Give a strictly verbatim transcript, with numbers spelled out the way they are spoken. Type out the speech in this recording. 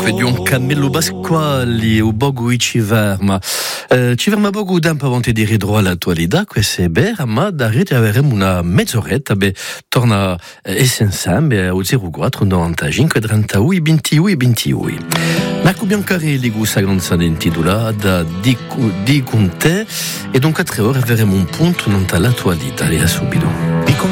vediamo Camillo Pasquali o Bogo e Civerma. Eh, Civerma Bogo tempo avanti di ridro all'attualità, questo è vero, ma da rete avremo una mezz'oretta, beh, torna eh, essenziale al zero quattro novantacinque trentadue ventidue ventidue. Marco Biancarelli gusta grande intitolata di, di con te e dopo quattro ore avremo un punto nell'attualità, lì subito.